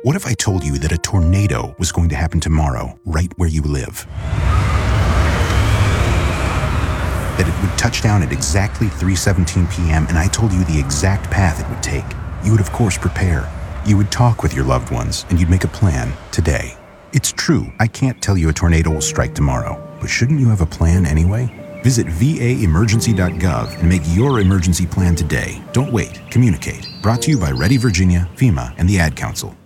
What if I told you that a tornado was going to happen tomorrow, right where you live? That it would touch down at exactly 3:17 p.m. and I told you the exact path it would take. You would of course prepare. You would talk with your loved ones and you'd make a plan today. It's true, I can't tell you a tornado will strike tomorrow, but shouldn't you have a plan anyway? Visit vaemergency.gov and make your emergency plan today. Don't wait. Communicate. Brought to you by Ready Virginia, FEMA, and the Ad Council.